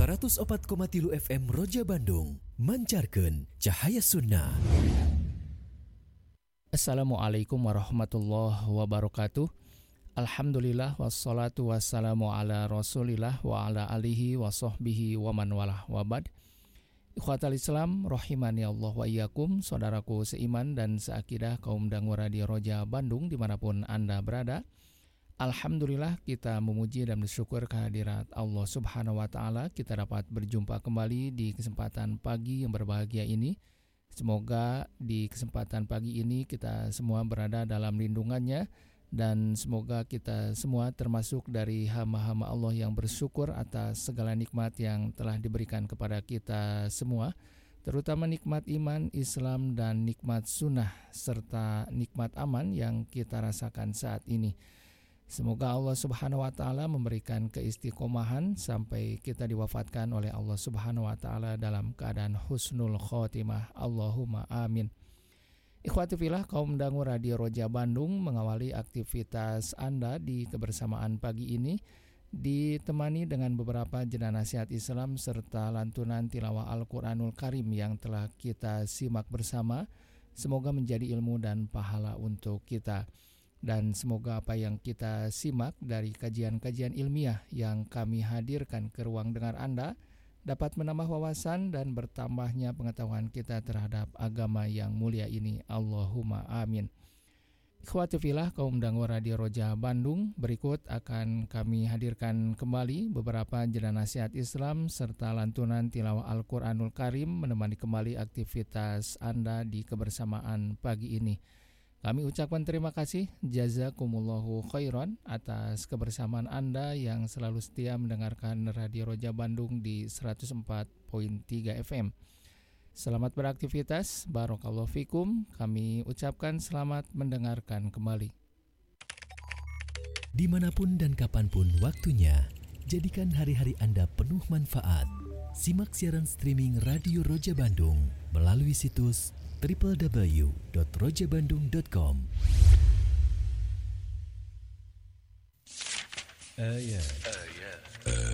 104,3 FM Roja Bandung mancarkeun cahaya sunnah. Assalamualaikum warahmatullahi wabarakatuh. Alhamdulillah wassalatu wassalamu ala rasulillah wa ala alihi wa sahbihi wa man walah wabad. Ikhwatal Islam rahimani Allah wa iyyakum, saudaraku seiman dan seakidah kaum dangu radio Roja Bandung dimanapun Anda berada. Alhamdulillah kita memuji dan bersyukur kehadirat Allah Subhanahu wa Ta'ala. Kita dapat berjumpa kembali di kesempatan pagi yang berbahagia ini. Semoga di kesempatan pagi ini kita semua berada dalam lindungannya, dan semoga kita semua termasuk dari hamba-hamba Allah yang bersyukur atas segala nikmat yang telah diberikan kepada kita semua, terutama nikmat iman, Islam, dan nikmat sunnah serta nikmat aman yang kita rasakan saat ini. Semoga Allah Subhanahu wa Ta'ala memberikan keistiqomahan sampai kita diwafatkan oleh Allah Subhanahu wa Ta'ala dalam keadaan husnul khotimah. Allahumma amin. Ikhwati fillah, kaum dangu radio Roja Bandung mengawali aktivitas Anda di kebersamaan pagi ini ditemani dengan beberapa jeda nasihat Islam serta lantunan tilawah Al-Quranul Karim yang telah kita simak bersama. Semoga menjadi ilmu dan pahala untuk kita. Dan semoga apa yang kita simak dari kajian-kajian ilmiah yang kami hadirkan ke ruang dengar Anda dapat menambah wawasan dan bertambahnya pengetahuan kita terhadap agama yang mulia ini. Allahumma amin. Ikhwati fillah, kaum dangu radio Roja Bandung, berikut akan kami hadirkan kembali beberapa jeda nasihat Islam serta lantunan tilawah Al-Quranul Karim menemani kembali aktivitas Anda di kebersamaan pagi ini. Kami ucapkan terima kasih, jazakumullahu khairan atas kebersamaan Anda yang selalu setia mendengarkan Radio Roja Bandung di 104.3 FM. Selamat beraktivitas, barakallahu fikum. Kami ucapkan selamat mendengarkan kembali. Dimanapun dan kapanpun waktunya, jadikan hari-hari Anda penuh manfaat. Simak siaran streaming Radio Roja Bandung melalui situs www.rojabandung.com. Ayat